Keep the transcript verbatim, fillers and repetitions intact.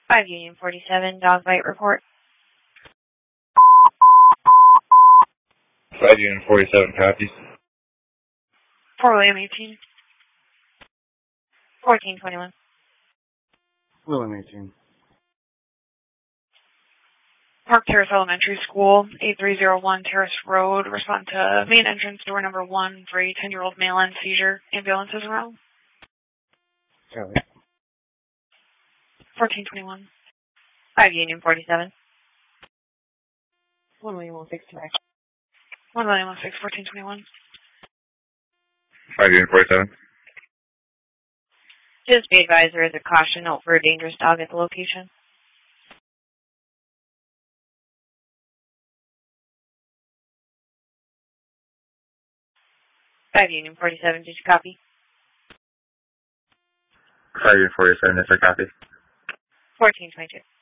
five Union forty-seven, dog bite report. five Union forty-seven copies. four William eighteen. fourteen twenty-one. William eighteen. Park Terrace Elementary School, eight three zero one Terrace Road. Respond to main entrance door number one for a ten-year-old male in seizure. Ambulance is around. Charlie. fourteen twenty-one. five Union forty-seven. one William one six, one William one six, fourteen twenty-one. five Union forty-seven. Just be advised there is a caution note for a dangerous dog at the location. five Union forty-seven, did you copy? five Union forty-seven, yes, I copy. fourteen twenty-two.